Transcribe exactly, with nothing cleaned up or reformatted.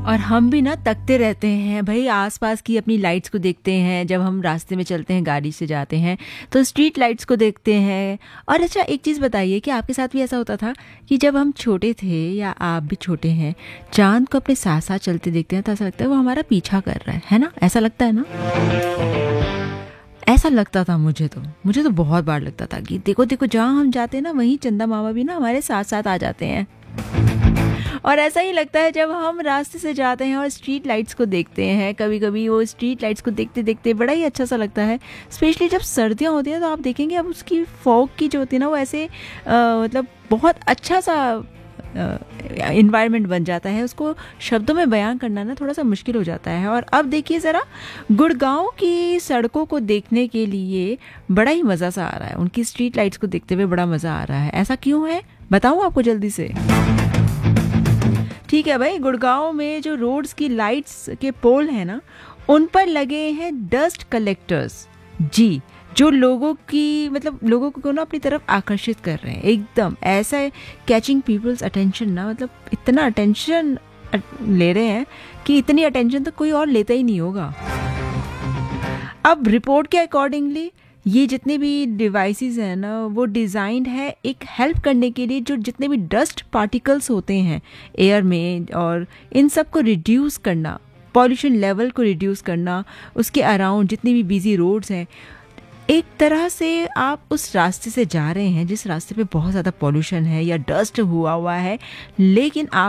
और हम भी ना तकते रहते हैं भाई, आसपास की अपनी लाइट्स को देखते हैं। जब हम रास्ते में चलते हैं, गाड़ी से जाते हैं, तो स्ट्रीट लाइट्स को देखते हैं। और अच्छा, एक चीज़ बताइए कि आपके साथ भी ऐसा होता था कि जब हम छोटे थे या आप भी छोटे हैं, चांद को अपने साथ साथ चलते देखते हैं तो ऐसा लगता है वो हमारा पीछा कर रहा है है ना? ऐसा लगता है ना? ऐसा लगता था मुझे तो मुझे तो बहुत बार लगता था कि देखो देखो, जहाँ हम जाते हैं ना वहीं चंदा मामा भी ना हमारे साथ साथ आ जाते हैं। और ऐसा ही लगता है जब हम रास्ते से जाते हैं और स्ट्रीट लाइट्स को देखते हैं। कभी कभी वो स्ट्रीट लाइट्स को देखते देखते बड़ा ही अच्छा सा लगता है। स्पेशली जब सर्दियाँ होती हैं तो आप देखेंगे अब उसकी फॉग की जो होती है ना, वो ऐसे आ, मतलब बहुत अच्छा सा इन्वायरमेंट बन जाता है। उसको शब्दों में बयां करना ना थोड़ा सा मुश्किल हो जाता है। और अब देखिए ज़रा, गुड़गांव की सड़कों को देखने के लिए बड़ा ही मज़ा सा आ रहा है। उनकी स्ट्रीट लाइट्स को देखते हुए बड़ा मज़ा आ रहा है। ऐसा क्यों है बताऊँ आपको जल्दी से? ठीक है भाई, गुड़गांव में जो रोड्स की लाइट्स के पोल हैं ना, उन पर लगे हैं डस्ट कलेक्टर्स। जी, जो लोगों की मतलब लोगों को ना अपनी तरफ आकर्षित कर रहे हैं। एकदम ऐसा है, कैचिंग पीपल्स अटेंशन ना, मतलब इतना अटेंशन ले रहे हैं कि इतनी अटेंशन तो कोई और लेता ही नहीं होगा। अब रिपोर्ट के अकॉर्डिंगली ये जितने भी डिवाइसेस हैं ना, वो डिज़ाइंड है एक हेल्प करने के लिए, जो जितने भी डस्ट पार्टिकल्स होते हैं एयर में, और इन सब को रिड्यूस करना, पॉल्यूशन लेवल को रिड्यूस करना, उसके अराउंड जितनी भी बिजी रोड्स हैं। एक तरह से आप उस रास्ते से जा रहे हैं जिस रास्ते पे बहुत ज़्यादा पॉल्यूशन है या डस्ट हुआ हुआ है, लेकिन आप